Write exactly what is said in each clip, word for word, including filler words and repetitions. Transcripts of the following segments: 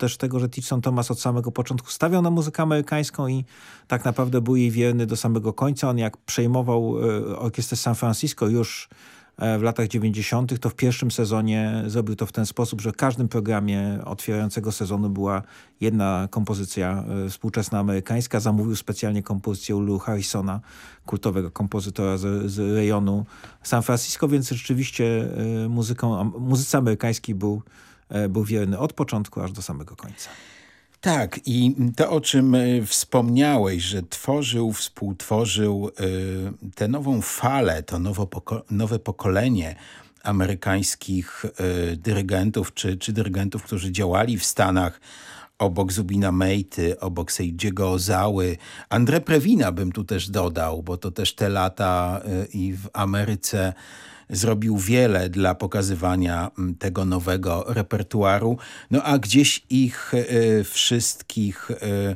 też tego, że Tilson Thomas od samego początku stawiał na muzykę amerykańską i tak naprawdę był jej wierny do samego końca. On jak przejmował orkiestrę San Francisco już w latach dziewięćdziesiątych, to w pierwszym sezonie zrobił to w ten sposób, że w każdym programie otwierającego sezonu była jedna kompozycja współczesna amerykańska. Zamówił specjalnie kompozycję Lou Harrisona, kultowego kompozytora z, z rejonu San Francisco, więc rzeczywiście muzyką, muzyce amerykańskiej był, był wierny od początku aż do samego końca. Tak, i to, o czym wspomniałeś, że tworzył, współtworzył y, tę nową falę, to nowo poko- nowe pokolenie amerykańskich y, dyrygentów, czy, czy dyrygentów, którzy działali w Stanach obok Zubina Mejty, obok Seijiego Ozały. André Previna bym tu też dodał, bo to też te lata y, i w Ameryce zrobił wiele dla pokazywania tego nowego repertuaru. No a gdzieś ich y, wszystkich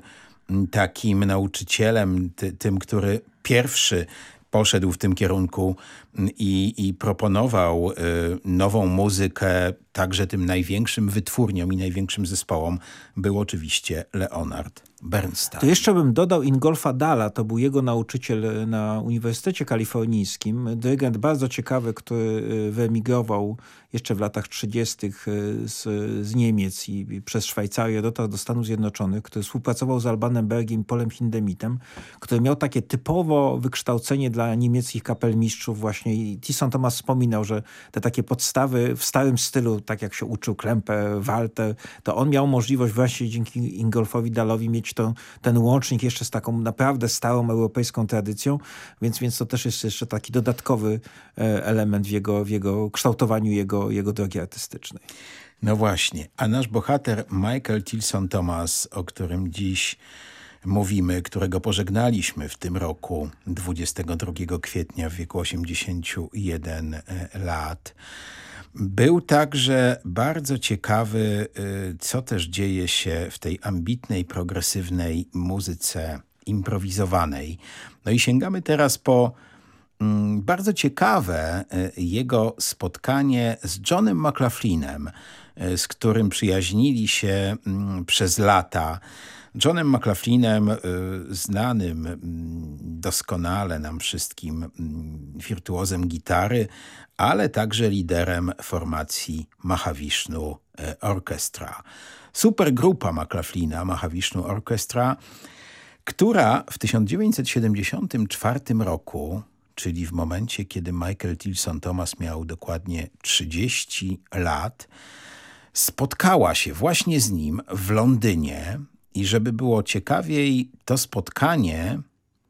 y, takim nauczycielem, ty, tym, który pierwszy poszedł w tym kierunku i, i proponował y, nową muzykę także tym największym wytwórniom i największym zespołom, był oczywiście Leonard Bernstein. To jeszcze bym dodał Ingolfa Dalla, to był jego nauczyciel na Uniwersytecie Kalifornijskim. Dyrygent bardzo ciekawy, który wyemigrował jeszcze w latach trzydziestych z, z Niemiec i, i przez Szwajcarię dotarł do Stanów Zjednoczonych, który współpracował z Albanem Bergiem i Polem Hindemitem, który miał takie typowo wykształcenie dla niemieckich kapelmistrzów właśnie. I Tilson Thomas wspominał, że te takie podstawy w starym stylu, tak jak się uczył Klemper, Walter, to on miał możliwość właśnie dzięki Ingolfowi Dallowi mieć to, ten łącznik jeszcze z taką naprawdę starą europejską tradycją, więc, więc to też jest jeszcze taki dodatkowy element w jego, w jego kształtowaniu jego, jego drogi artystycznej. No właśnie, a nasz bohater Michael Tilson Thomas, o którym dziś mówimy, którego pożegnaliśmy w tym roku dwudziestego drugiego kwietnia w wieku osiemdziesięciu jeden lat, był także bardzo ciekawy, co też dzieje się w tej ambitnej, progresywnej muzyce improwizowanej. No i sięgamy teraz po mm, bardzo ciekawe jego spotkanie z Johnem McLaughlinem, z którym przyjaźnili się mm, przez lata. Johnem McLaughlinem, y, znanym y, doskonale nam wszystkim y, wirtuozem gitary, ale także liderem formacji Mahavishnu y, Orchestra. Supergrupa McLaughlina, Mahavishnu Orchestra, która w tysiąc dziewięćset siedemdziesiątym czwartym roku, czyli w momencie, kiedy Michael Tilson Thomas miał dokładnie trzydzieści lat, spotkała się właśnie z nim w Londynie. I żeby było ciekawiej, to spotkanie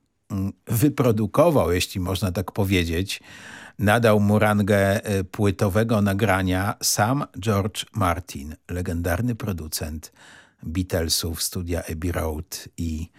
wyprodukował, jeśli można tak powiedzieć, nadał mu rangę płytowego nagrania sam George Martin, legendarny producent Beatlesów, studia Abbey Road i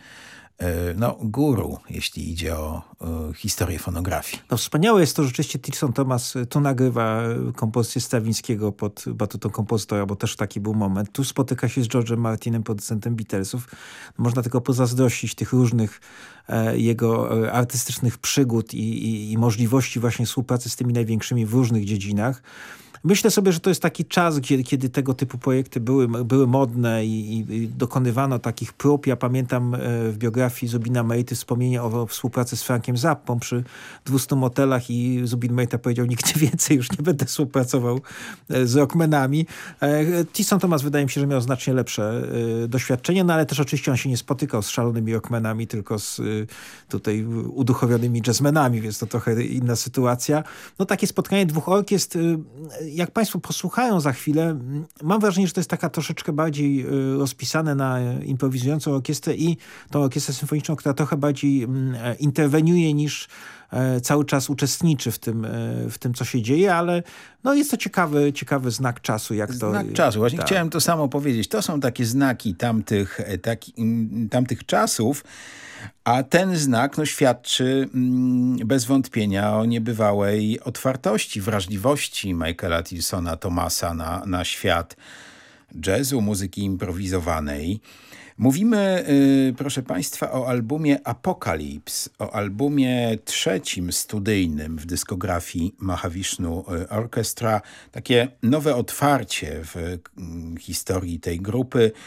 no, guru, jeśli idzie o, o historię fonografii. No wspaniałe jest to, że rzeczywiście Tilson Thomas tu nagrywa kompozycję Strawińskiego pod batutą kompozytora, bo też taki był moment. Tu spotyka się z George'em Martinem, producentem Beatlesów. Można tylko pozazdrościć tych różnych e, jego e, artystycznych przygód i, i, i możliwości właśnie współpracy z tymi największymi w różnych dziedzinach. Myślę sobie, że to jest taki czas, kiedy, kiedy tego typu projekty były, były modne i, i dokonywano takich prób. Ja pamiętam w biografii Zubina Mejty wspomnienie o współpracy z Frankiem Zappą przy dwustu motelach i Zubin Mejta powiedział: nigdy więcej już nie będę współpracował z rockmanami. Tilson Thomas wydaje mi się, że miał znacznie lepsze doświadczenie, no ale też oczywiście on się nie spotykał z szalonymi rockmanami, tylko z tutaj uduchowionymi jazzmenami, więc to trochę inna sytuacja. No takie spotkanie dwóch orkiestr, jak państwo posłuchają za chwilę, mam wrażenie, że to jest taka troszeczkę bardziej rozpisane na improwizującą orkiestrę i tą orkiestrę symfoniczną, która trochę bardziej interweniuje niż cały czas uczestniczy w tym, w tym co się dzieje, ale no jest to ciekawy, ciekawy znak czasu. Jak to, znak czasu. Właśnie tak. Chciałem to samo powiedzieć. To są takie znaki tamtych, taki, tamtych czasów, a ten znak no, świadczy mm, bez wątpienia o niebywałej otwartości, wrażliwości Michaela Tilsona Thomasa na, na świat jazzu, muzyki improwizowanej. Mówimy, y, proszę państwa, o albumie Apocalypse, o albumie trzecim studyjnym w dyskografii Mahavishnu Orchestra. Takie nowe otwarcie w y, historii tej grupy.